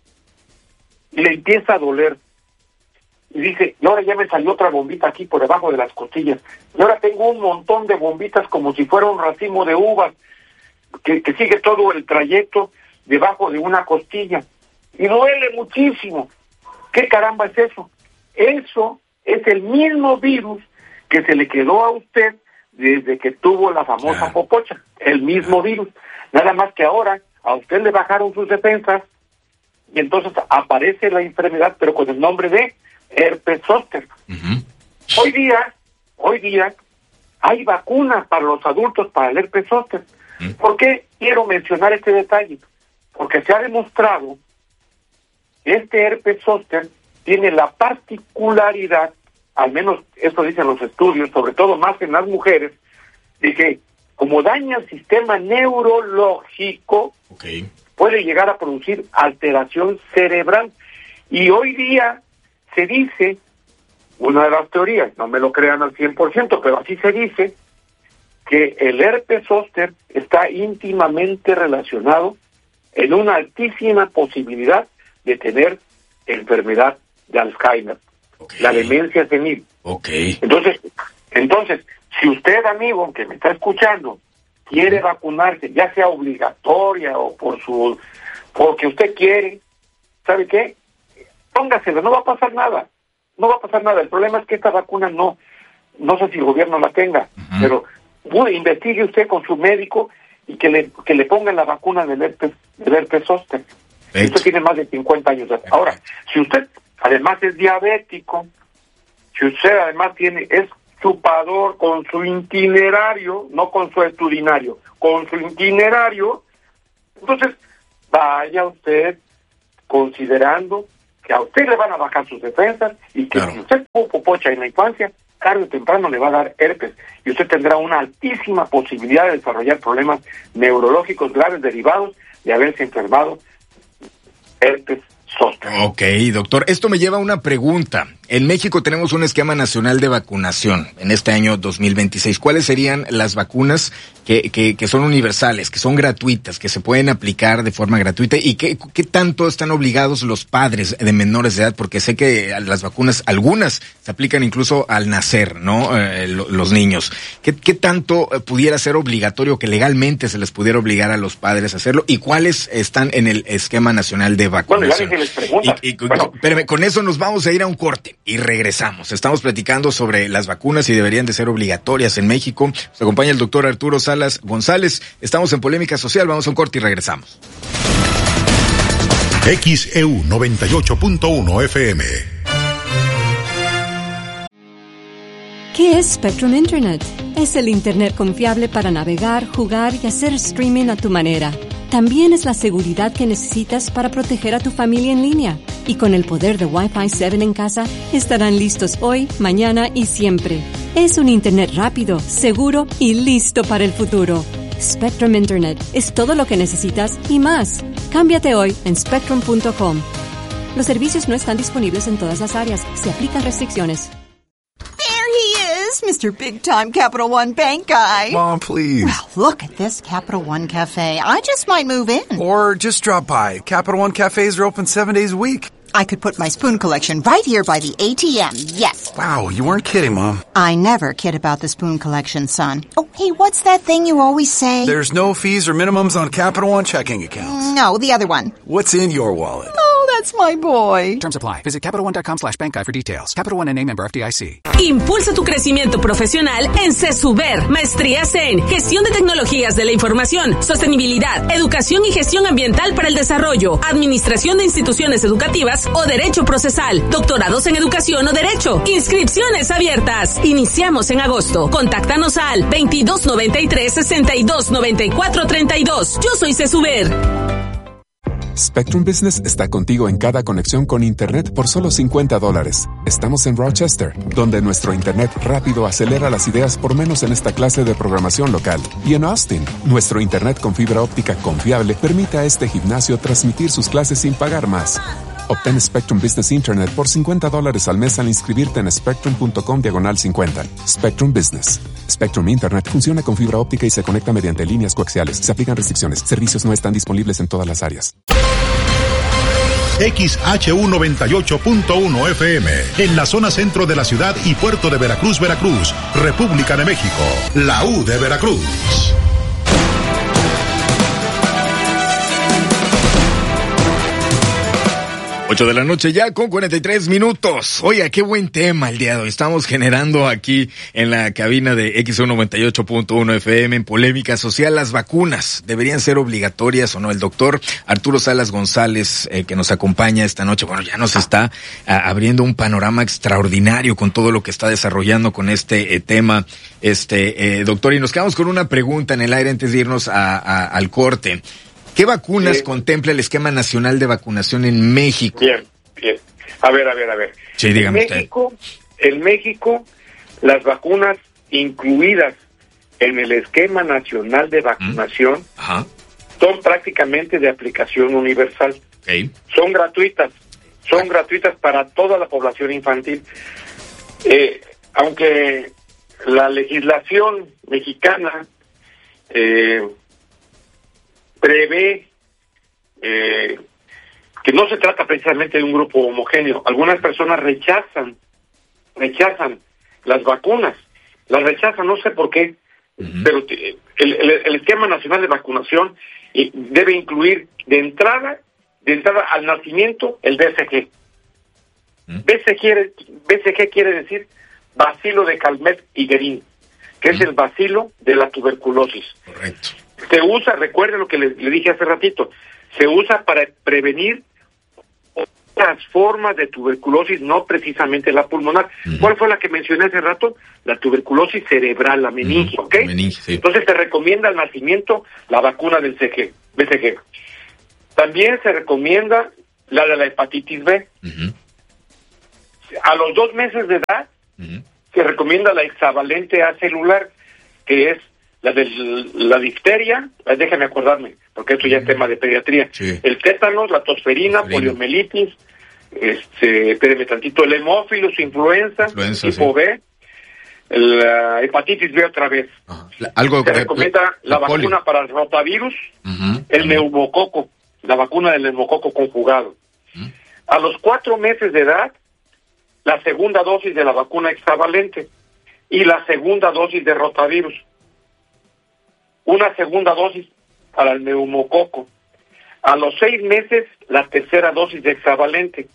y le empieza a doler, y dice, y ahora ya me salió otra bombita aquí por debajo de las costillas, y ahora tengo un montón de bombitas como si fuera un racimo de uvas, que sigue todo el trayecto debajo de una costilla, y duele muchísimo. ¿Qué caramba es eso? Eso es el mismo virus que se le quedó a usted desde que tuvo la famosa popocha, el mismo virus. Nada más que ahora a usted le bajaron sus defensas y entonces aparece la enfermedad, pero con el nombre de herpes zóster. Hoy día hay vacunas para los adultos para el herpes zóster. ¿Por qué quiero mencionar este detalle? Porque se ha demostrado que este herpes zóster tiene la particularidad al menos esto dicen los estudios, sobre todo más en las mujeres, de que como daña el sistema neurológico, puede llegar a producir alteración cerebral. Y hoy día se dice, una de las teorías, no me lo crean al 100%, pero así se dice, que el herpes zóster está íntimamente relacionado en una altísima posibilidad de tener enfermedad de Alzheimer, la demencia senil. Entonces, si usted, amigo, que me está escuchando, quiere vacunarse, ya sea obligatoria o porque usted quiere, ¿sabe qué? Póngasela, no va a pasar nada. No va a pasar nada. El problema es que esta vacuna no sé si el gobierno la tenga, pero investigue usted con su médico y que le pongan la vacuna del herpes zóster. Usted tiene más de 50 años. Ahora, si usted además es diabético, si usted además es chupador con su itinerario, no con su estudinario, con su itinerario, entonces vaya usted considerando que a usted le van a bajar sus defensas y que si usted tuvo popocha en la infancia, tarde o temprano le va a dar herpes y usted tendrá una altísima posibilidad de desarrollar problemas neurológicos graves derivados de haberse enfermado herpes zóster. Ok, doctor. Esto me lleva a una pregunta. En México tenemos un esquema nacional de vacunación en este año 2026. ¿Cuáles serían las vacunas que son universales, que son gratuitas, que se pueden aplicar de forma gratuita? ¿Y qué tanto están obligados los padres de menores de edad? Porque sé que las vacunas, algunas se aplican incluso al nacer, ¿no? Los niños. ¿Qué tanto pudiera ser obligatorio, que legalmente se les pudiera obligar a los padres a hacerlo? ¿Y cuáles están en el esquema nacional de vacunación? Bueno, ya les pregunta. Espérame, con eso nos vamos a ir a un corte. Y regresamos. Estamos platicando sobre las vacunas y deberían de ser obligatorias en México. Nos acompaña el doctor Arturo Salas González. Estamos en Polémica Social. Vamos a un corte y regresamos. XEU 98.1 FM. ¿Qué es Spectrum Internet? Es el Internet confiable para navegar, jugar y hacer streaming a tu manera. También es la seguridad que necesitas para proteger a tu familia en línea. Y con el poder de Wi-Fi 7 en casa, estarán listos hoy, mañana y siempre. Es un Internet rápido, seguro y listo para el futuro. Spectrum Internet es todo lo que necesitas y más. Cámbiate hoy en spectrum.com. Los servicios no están disponibles en todas las áreas. Se aplican restricciones. Mr. Big Time Capital One Bank guy. Mom, please. Well, look at this Capital One Cafe. I just might move in. Or just drop by. Capital One cafes are open 7 days a week. I could put my spoon collection right here by the ATM, yes. Wow, you weren't kidding, Mom. I never kid about the spoon collection, son. Oh, hey, what's that thing you always say? There's no fees or minimums on Capital One checking accounts. No, the other one. What's in your wallet? Oh, that's my boy. Terms apply. Visit CapitalOne.com/bankguide for details. Capital One, N.A. member FDIC. Impulsa tu crecimiento profesional en CESUBER. Maestrías en Gestión de Tecnologías de la Información, Sostenibilidad, Educación y Gestión Ambiental para el Desarrollo, Administración de Instituciones Educativas o Derecho Procesal, Doctorados en Educación o Derecho. Inscripciones abiertas. Iniciamos en agosto. Contáctanos al 2293-629432. Yo soy CESUBER. Spectrum Business está contigo en cada conexión con Internet por solo $50. Estamos en Rochester, donde nuestro Internet rápido acelera las ideas por menos en esta clase de programación local. Y en Austin, nuestro Internet con fibra óptica confiable permite a este gimnasio transmitir sus clases sin pagar más. Obtén Spectrum Business Internet por $50 al mes al inscribirte en spectrum.com/50. Spectrum Business. Spectrum Internet funciona con fibra óptica y se conecta mediante líneas coaxiales. Se aplican restricciones. Servicios no están disponibles en todas las áreas. XHU 98.1 FM, en la zona centro de la ciudad y puerto de Veracruz, Veracruz, República de México, la U de Veracruz. 8 de la noche ya con 43 minutos. Oiga, qué buen tema el día de hoy. Estamos generando aquí en la cabina de XU 98.1 FM en Polémica Social. Las vacunas deberían ser obligatorias o no. El doctor Arturo Salas González, que nos acompaña esta noche, bueno, ya nos está abriendo un panorama extraordinario con todo lo que está desarrollando con este tema. Doctor, y nos quedamos con una pregunta en el aire antes de irnos al corte. ¿Qué vacunas contempla el esquema nacional de vacunación en México? Bien. A ver. Sí, dígame en México, En México, las vacunas incluidas en el esquema nacional de vacunación son prácticamente de aplicación universal. Son gratuitas para toda la población infantil. Aunque la legislación mexicana prevé que no se trata precisamente de un grupo homogéneo. Algunas personas rechazan las vacunas, las rechazan, no sé por qué, pero el esquema nacional de vacunación debe incluir de entrada al nacimiento el BCG. BCG quiere decir bacilo de Calmette-Guerin, que es el bacilo de la tuberculosis. Correcto. Se usa, recuerden lo que le dije hace ratito, se usa para prevenir otras formas de tuberculosis, no precisamente la pulmonar. ¿Cuál fue la que mencioné hace rato? La tuberculosis cerebral, la meninge, ¿ok? Sí. Entonces se recomienda al nacimiento la vacuna del BCG. También se recomienda la de la hepatitis B. A los 2 meses de edad se recomienda la hexavalente A celular, que es la de la difteria, déjame acordarme, porque esto ya es tema de pediatría, el tétanos, la tosferina, poliomielitis, espéreme tantito, el hemófilos, influenza tipo B, la hepatitis B otra vez. Se recomienda la vacuna para el rotavirus, el neumococo, la vacuna del neumococo conjugado. A los 4 meses de edad, la segunda dosis de la vacuna hexavalente y la segunda dosis de rotavirus. Una segunda dosis para el neumococo. A los 6 meses, la tercera dosis de hexavalente.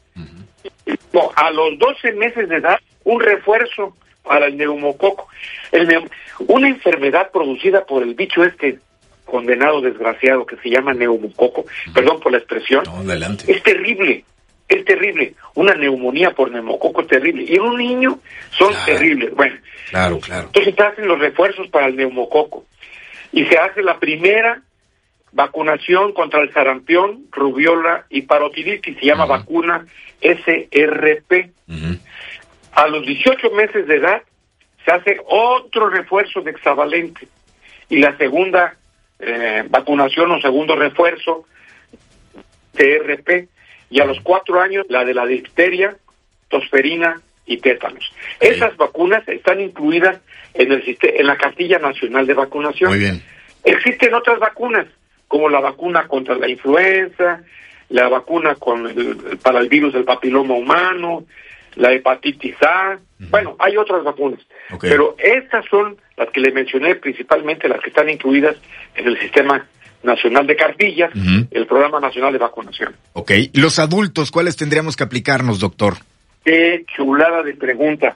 A los 12 meses de edad, un refuerzo para el neumococo. Una enfermedad producida por el bicho condenado desgraciado que se llama neumococo, perdón por la expresión, es terrible. Una neumonía por neumococo es terrible. Y en un niño son terribles. Bueno, claro. Entonces se hacen los refuerzos para el neumococo. Y se hace la primera vacunación contra el sarampión, rubiola y parotiditis. Se llama vacuna SRP. A los 18 meses de edad se hace otro refuerzo de hexavalente. Y la segunda vacunación o segundo refuerzo TRP. Y a los 4 años, la de la difteria, tosferina y tétanos. Esas vacunas están incluidas en la cartilla nacional de vacunación. Muy bien. Existen otras vacunas, como la vacuna contra la influenza, la vacuna para el virus del papiloma humano, la hepatitis A. Bueno, hay otras vacunas. Pero estas son las que le mencioné, principalmente las que están incluidas en el sistema nacional de cartillas, el programa nacional de vacunación. Los adultos, ¿cuáles tendríamos que aplicarnos, doctor? Qué chulada de pregunta.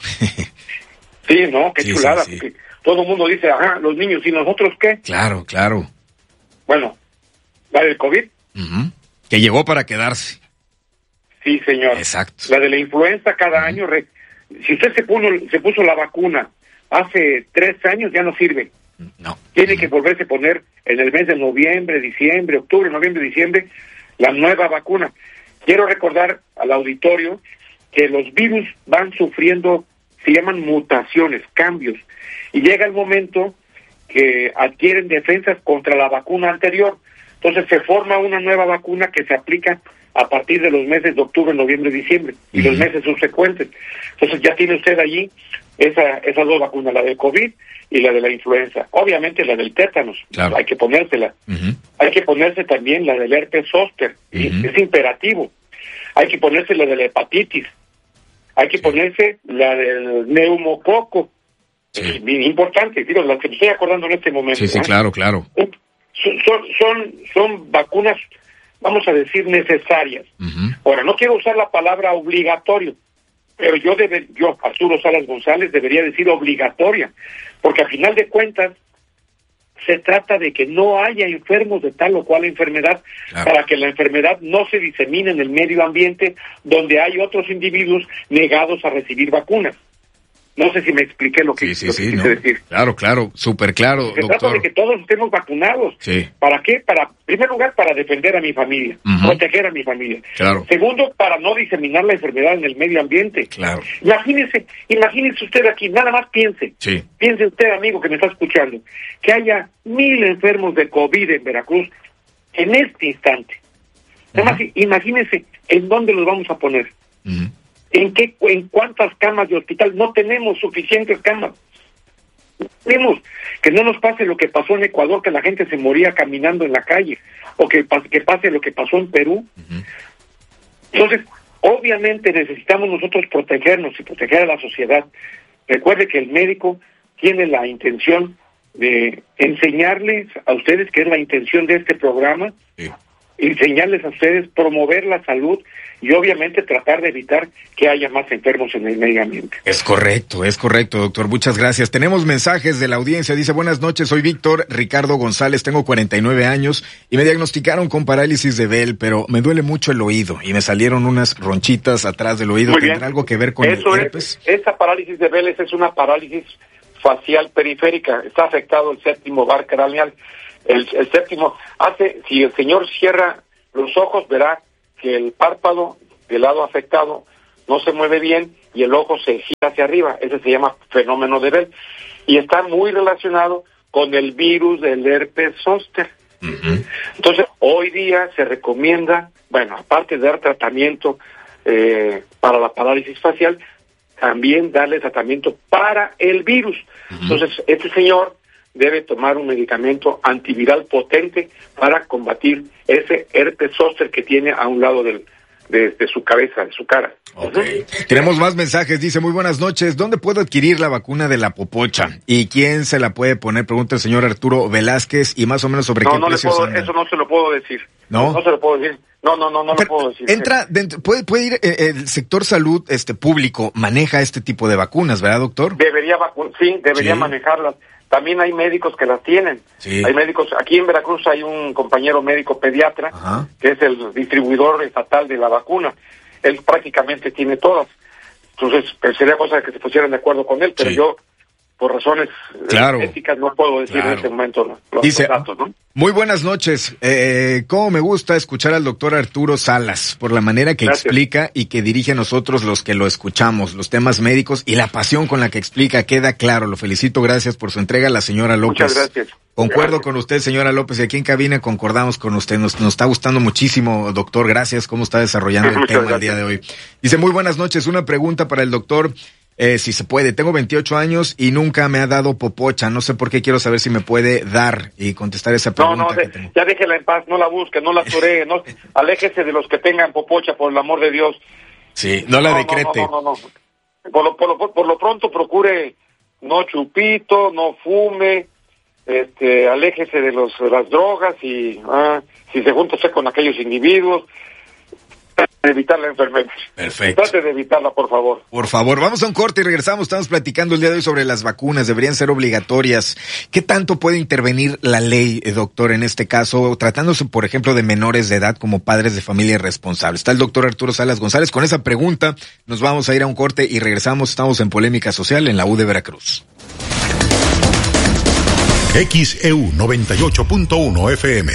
Sí, ¿no? Qué chulada. Sí. Porque todo el mundo dice, los niños, ¿y nosotros qué? Claro. Bueno, la del COVID. Que llegó para quedarse. Sí, señor. Exacto. La de la influenza cada año. Si usted se puso la vacuna hace 3 años, ya no sirve. No. Tiene que volverse a poner en el mes de noviembre, diciembre, octubre, noviembre, diciembre, la nueva vacuna. Quiero recordar al auditorio que los virus van sufriendo, se llaman mutaciones, cambios, y llega el momento que adquieren defensas contra la vacuna anterior. Entonces se forma una nueva vacuna que se aplica a partir de los meses de octubre, noviembre, diciembre, y los meses subsecuentes. Entonces ya tiene usted allí esas 2 vacunas, la del COVID y la de la influenza. Obviamente la del tétanos, hay que ponérsela. Hay que ponerse también la del herpes zóster, es imperativo. Hay que ponerse la de la hepatitis. Hay que ponerse la del neumococo. Es bien importante, digo, las que me estoy acordando en este momento. Sí, claro. Son vacunas, vamos a decir, necesarias. Ahora, no quiero usar la palabra obligatorio, pero yo, Arturo Salas González, debería decir obligatoria, porque a final de cuentas se trata de que no haya enfermos de tal o cual enfermedad, para que la enfermedad no se disemine en el medio ambiente donde hay otros individuos negados a recibir vacunas. No sé si me expliqué lo que quise decir. Claro, súper claro, Se trata de que todos estemos vacunados. Sí. ¿Para qué? En primer lugar, para defender a mi familia, proteger a mi familia. Claro. Segundo, para no diseminar la enfermedad en el medio ambiente. Claro. Imagínese usted aquí, nada más piense. Sí. Piense usted, amigo, que me está escuchando, que haya 1,000 enfermos de COVID en Veracruz en este instante. Además, imagínese en dónde los vamos a poner. ¿En cuántas camas de hospital? No tenemos suficientes camas. Tenemos que no nos pase lo que pasó en Ecuador, que la gente se moría caminando en la calle, o que pase lo que pasó en Perú. Entonces, obviamente necesitamos nosotros protegernos y proteger a la sociedad. Recuerde que el médico tiene la intención de enseñarles a ustedes, que es la intención de este programa, enseñarles a ustedes, promover la salud y obviamente tratar de evitar que haya más enfermos en el medio ambiente. Es correcto, doctor. Muchas gracias. Tenemos mensajes de la audiencia. Dice, buenas noches, soy Víctor Ricardo González, tengo 49 años y me diagnosticaron con parálisis de Bell, pero me duele mucho el oído y me salieron unas ronchitas atrás del oído. ¿Tendrá algo que ver con el herpes? Esa parálisis de Bell es una parálisis facial periférica. Está afectado el séptimo bar craneal. El séptimo si el señor cierra los ojos, verá que el párpado del lado afectado no se mueve bien y el ojo se gira hacia arriba. Ese se llama fenómeno de Bell y está muy relacionado con el virus del herpes zóster. Entonces, hoy día se recomienda, aparte de dar tratamiento para la parálisis facial, también darle tratamiento para el virus. Entonces, este señor debe tomar un medicamento antiviral potente para combatir ese herpes zóster que tiene a un lado de su cabeza, de su cara. Tenemos más mensajes. Dice, muy buenas noches. ¿Dónde puedo adquirir la vacuna de la popocha? ¿Y quién se la puede poner? Pregunta el señor Arturo Velázquez. Y más o menos sobre qué precios andan. Eso no se lo puedo decir. ¿No? No se lo puedo decir. No lo puedo decir. Entra dentro, puede ir, el sector salud público maneja este tipo de vacunas, ¿verdad, doctor? Debería manejarlas. También hay médicos que las tienen. Sí. Hay médicos, aquí en Veracruz hay un compañero médico pediatra, que es el distribuidor estatal de la vacuna. Él prácticamente tiene todas. Entonces, sería cosa de que se pusieran de acuerdo con él, pero yo, por razones éticas, no puedo decir en este momento los datos, ¿no? Muy buenas noches. Cómo me gusta escuchar al doctor Arturo Salas, por la manera que explica y que dirige a nosotros los que lo escuchamos, los temas médicos y la pasión con la que explica, queda claro. Lo felicito, gracias por su entrega, la señora López. Muchas gracias. Concuerdo con usted, señora López, y aquí en cabina concordamos con usted. Nos está gustando muchísimo, doctor. Gracias, cómo está desarrollando el tema el día de hoy. Dice, muy buenas noches, una pregunta para el doctor. Si se puede, tengo 28 años y nunca me ha dado popocha, no sé por qué, quiero saber si me puede dar y contestar esa pregunta. Ya déjela en paz, no la busque, no la toree, aléjese de los que tengan popocha, por el amor de Dios. Sí, no la decrete. No. Por lo pronto procure no chupito, no fume, aléjese de las drogas y si se junta con aquellos individuos, evitar la enfermedad. Perfecto. Trate de evitarla, por favor. Por favor, vamos a un corte y regresamos. Estamos platicando el día de hoy sobre las vacunas. Deberían ser obligatorias. ¿Qué tanto puede intervenir la ley, doctor, en este caso, tratándose, por ejemplo, de menores de edad como padres de familia responsables? Está el doctor Arturo Salas González. Con esa pregunta nos vamos a ir a un corte y regresamos. Estamos en Polémica Social en la U de Veracruz. XEU 98.1 FM.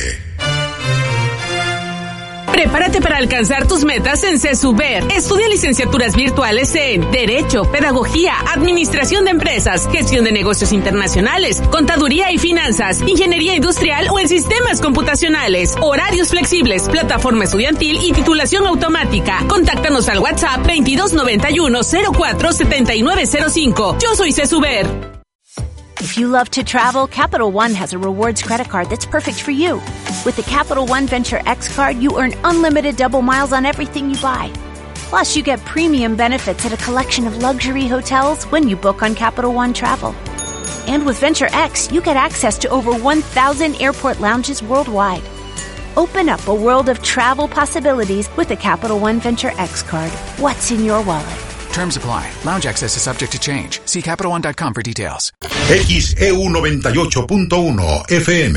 Prepárate para alcanzar tus metas en CESUBER. Estudia licenciaturas virtuales en Derecho, Pedagogía, Administración de Empresas, Gestión de Negocios Internacionales, Contaduría y Finanzas, Ingeniería Industrial o en Sistemas Computacionales. Horarios flexibles, plataforma estudiantil y titulación automática. Contáctanos al WhatsApp 2291-047905. Yo soy CESUBER. If you love to travel, Capital One has a rewards credit card that's perfect for you. With the Capital One Venture X card, you earn unlimited double miles on everything you buy. Plus, you get premium benefits at a collection of luxury hotels when you book on Capital One Travel. And with Venture X, you get access to over 1,000 airport lounges worldwide. Open up a world of travel possibilities with the Capital One Venture X card. What's in your wallet? Terms apply. Lounge access is subject to change. See CapitalOne.com for details. XEU 98.1 FM.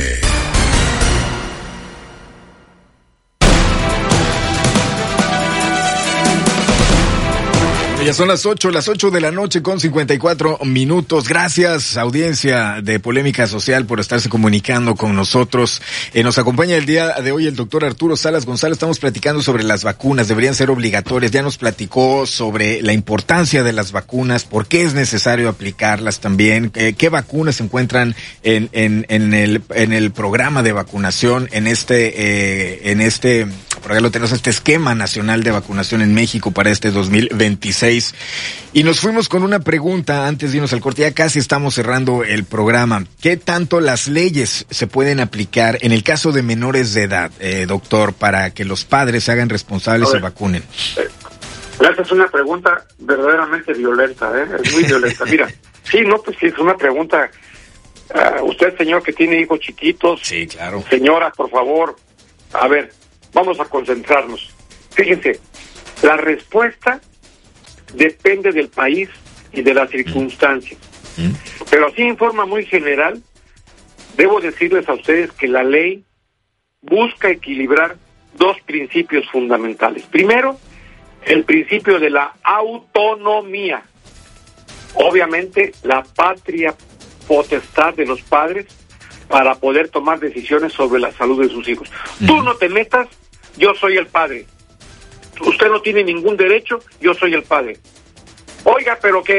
Ya son las 8 de la noche con 54 minutos. Gracias, audiencia de Polémica Social, por estarse comunicando con nosotros. Nos acompaña el día de hoy el doctor Arturo Salas González. Estamos platicando sobre las vacunas, deberían ser obligatorias. Ya nos platicó sobre la importancia de las vacunas, por qué es necesario aplicarlas también, qué vacunas se encuentran en el programa de vacunación, por ejemplo, tenemos este esquema nacional de vacunación en México para este 2026. Y nos fuimos con una pregunta antes de irnos al corte. Ya casi estamos cerrando el programa. ¿Qué tanto las leyes se pueden aplicar en el caso de menores de edad, doctor, para que los padres se hagan responsables y se vacunen? Esa es una pregunta verdaderamente violenta, es muy violenta. Mira, sí, es una pregunta. Usted, señor, que tiene hijos chiquitos. Sí, claro. Señora, por favor, a ver, vamos a concentrarnos. Fíjense, la respuesta depende del país y de las circunstancias. Pero así en forma muy general, debo decirles a ustedes que la ley busca equilibrar dos principios fundamentales. Primero, el principio de la autonomía. Obviamente, la patria potestad de los padres para poder tomar decisiones sobre la salud de sus hijos. Tú no te metas, yo soy el padre. Usted no tiene ningún derecho, yo soy el padre. Oiga, pero que